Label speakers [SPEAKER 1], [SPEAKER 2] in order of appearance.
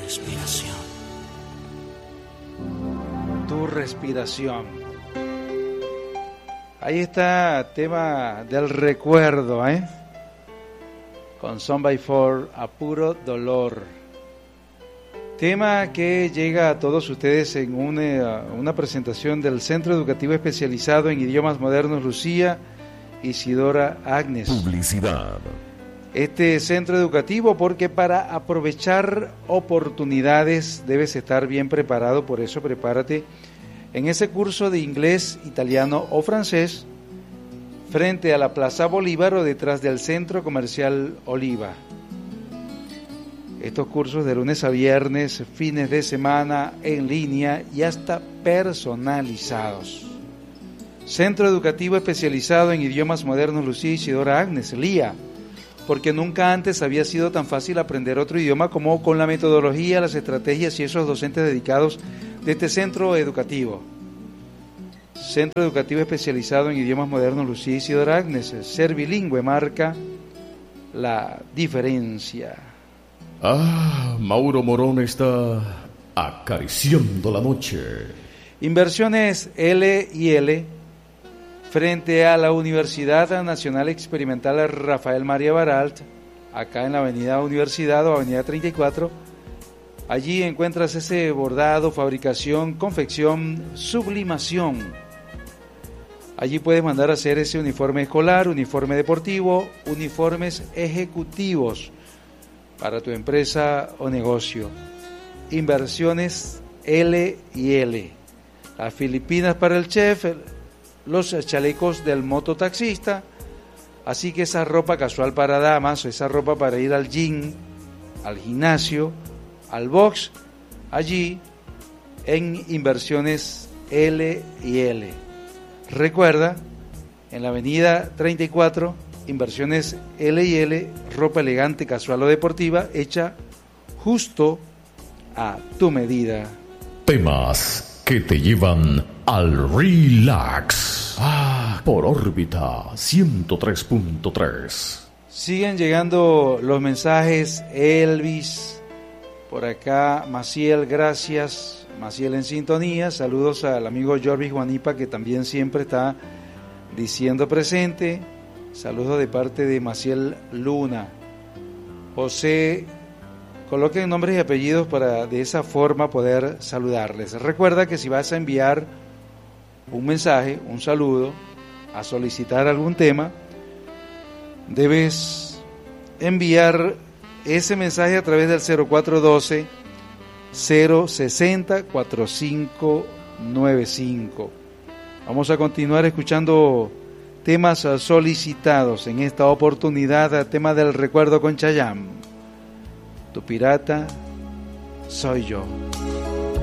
[SPEAKER 1] respiración.
[SPEAKER 2] Tu respiración. Ahí está, tema del recuerdo, con Son by Four, A Puro Dolor. Tema que llega a todos ustedes en una presentación del Centro Educativo Especializado en Idiomas Modernos Lucía Isidora Agnes.
[SPEAKER 3] Publicidad.
[SPEAKER 2] Este centro educativo, porque para aprovechar oportunidades debes estar bien preparado, por eso prepárate en ese curso de inglés, italiano o francés frente a la Plaza Bolívar o detrás del Centro Comercial Oliva. Estos cursos de lunes a viernes, fines de semana, en línea y hasta personalizados. Centro Educativo Especializado en Idiomas Modernos Lucía Isidora Agnes, LIA, porque nunca antes había sido tan fácil aprender otro idioma como con la metodología, las estrategias y esos docentes dedicados de este centro educativo. Centro Educativo Especializado en Idiomas Modernos Lucía Isidora Agnes, ser bilingüe marca la diferencia.
[SPEAKER 3] Mauro Morón está acariciando la noche.
[SPEAKER 2] Inversiones L&L frente a la Universidad Nacional Experimental Rafael María Baralt, acá en la Avenida Universidad o Avenida 34. Allí encuentras ese bordado, fabricación, confección, sublimación. Allí puedes mandar a hacer ese uniforme escolar, uniforme deportivo, uniformes ejecutivos para tu empresa o negocio. Inversiones L&L. Las Filipinas para el chef, los chalecos del mototaxista, así que esa ropa casual para damas, esa ropa para ir al gym, al gimnasio, al box, allí en Inversiones L&L. Recuerda, en la avenida 34, Inversiones L&L, ropa elegante, casual o deportiva, hecha justo a tu medida.
[SPEAKER 3] Temas que te llevan al relax. Por órbita 103.3.
[SPEAKER 2] Siguen llegando los mensajes. Elvis, por acá, Maciel, gracias. Maciel en sintonía. Saludos al amigo Jorvis Juanipa, que también siempre está diciendo presente. Saludos de parte de Maciel Luna. José, coloquen nombres y apellidos para de esa forma poder saludarles. Recuerda que si vas a enviar un mensaje, un saludo, a solicitar algún tema, debes enviar ese mensaje a través del 0412 060 4595. Vamos a continuar escuchando temas solicitados en esta oportunidad, tema del recuerdo con Chayanne. Tu pirata soy yo.